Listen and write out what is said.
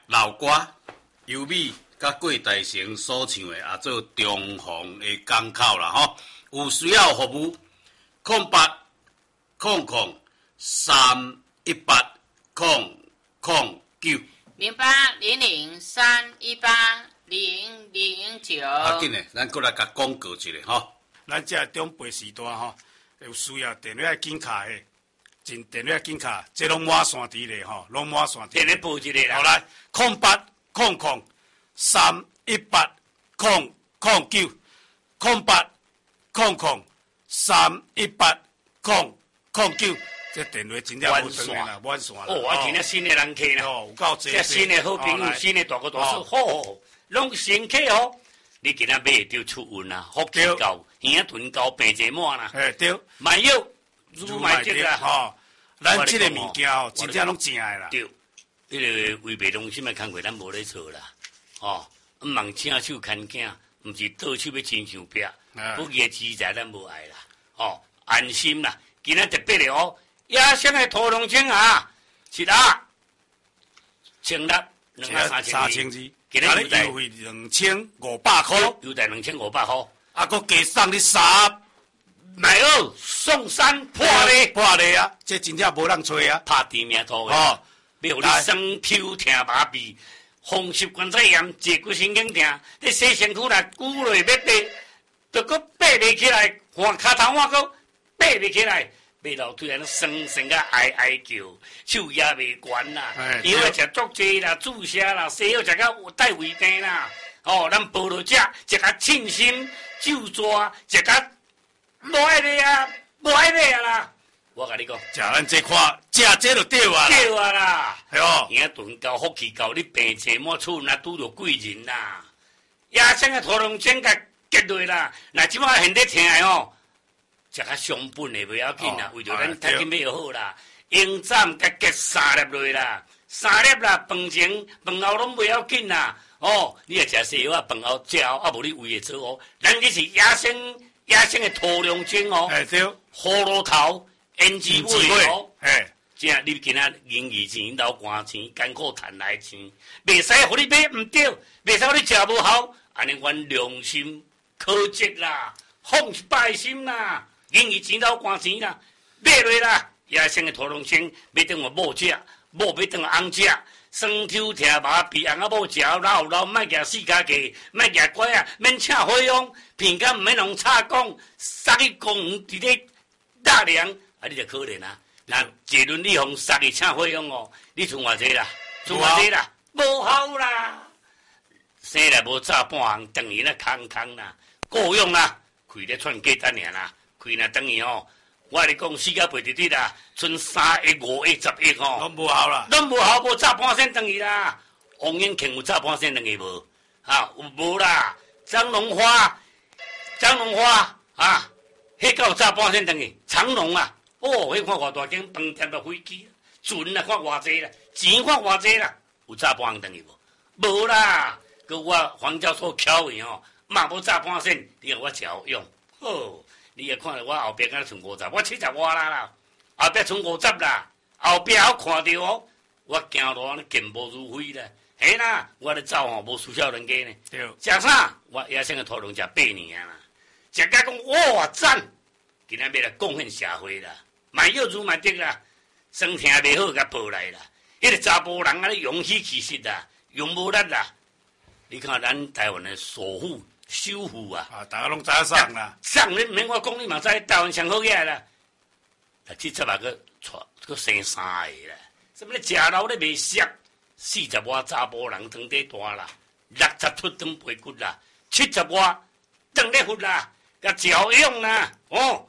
老歌优美甲郭大成所唱的也做中phòng的港口啦吼，有需要服务0800318009。 0800318009。 啊，紧诶，咱过来甲广告一下吼。 咱这中辈时代吼，有需要电话紧卡的，进电话紧卡，这拢满线伫咧吼，拢满线伫。 电话报一个啦。 好来，0800318009，这电话真正无算啦，满线啦。 哦，我今日新的人客啦， 有够济。 这新的好朋友，新的大哥大嫂，好，拢新客哦。你今仔买着出运啊，福气够，耳臀够，病济满啦。 对， 买药如买得啦。 吼，咱这个物件哦，真正拢正的啦。 对，迄个违背良心的工课，咱无咧做啦。哦，毋忙请手牵囝，毋是倒手要亲像壁，不义之财咱无爱啦。哦，安心啦。今仔特别的哦，野生的土龙青啊，是啦，1600、 3000字。 今日优惠2500块， 优待2500块， 啊，佫加送你3， 买2送3， 破例啊！这真正无人找啊， 拍地名图的，要互你酸抽疼麻痹，风湿关节炎，坐骨神经疼，你洗身躯啦，骨累要爬，就佫爬袂起来，换骹头我佫爬袂起来。爬楼梯安尼酸甲哀哀叫，手也袂悬啦，药啊食足济啦，注射啦，西药食到带胃病啦，哦，咱保落食，一甲沁心酒抓，一甲无爱咧啊，无爱咧啊啦，我甲你讲， 食咱这款，食这就对啊， 对啊啦， 系哦， 耳顿高，福气高，你病济莫厝那拄着贵人啦，野生的土龙针甲结落啦，那即摆现在听的哦。食较上本的袂要紧啦，为着咱较紧买好啦。鹰斩甲结3粒落啦，3粒啦，饭前饭后拢袂要紧啦。哦，你若食西药啊，饭后食后啊，无你胃会做哦。咱这是野生的土龙精哦， 对， 葫芦头、胭脂尾哦，这你今仔银鱼钱、流汗钱、艰苦赚来钱，袂使互你买唔对，袂使互你食无好，安尼阮良心可责啦，放一百心啦。银鱼钱流汗钱啦，买落啦！野生的土龙星要等我某食，某要等我翁食，酸抽疼麻痹，翁仔某食老，莫举四脚架，莫举拐啊，免请火用，片甲毋免用插讲，杀去公园伫咧大梁，啊，你就可怜啊！那一轮你互杀去请火用哦，你存偌济啦？存偌济啦？无效啦！生来无早半行，等于那空啦，够用啦，开咧串鸡蛋尔啦。开那等于哦，我跟你讲，4甲8日日啦，剩3亿、5亿、10亿哦， 拢无效啦， 拢无效，无早半仙等于啦。王永庆有早半仙等于无？啊，有无啦？张龙花啊，迄个有早半仙等于长龙啊。哦，迄看偌大间饭店的飞机，船啊看偌济啦，钱看偌济啦，有早半仙等于无？无啦，佮我黄教授巧的哦，嘛无早半仙，你看我超用哦。你也看到我后壁敢剩50，我70外啦，后壁剩50啦，后壁我看到哦，我行路安尼健步如飞啦，嘿啦，我咧走吼无输少人家呢。 对， 食啥？我野生的土龙食8年啦，食甲讲哇赞，今仔要来贡献社会啦，买药如买得啦，身体袂好甲报来啦，迄个查甫人安尼勇气气实啦，勇无力啦，你看咱台湾的首富。首富啊！ 大家拢知送啦， 送你免我讲，你嘛知台湾上好起来啦。70万个生3个啦，什么咧食老咧袂俗，40外查甫人长底大啦，60出长背骨啦，70外长咧骨啦，甲照用啦，哦。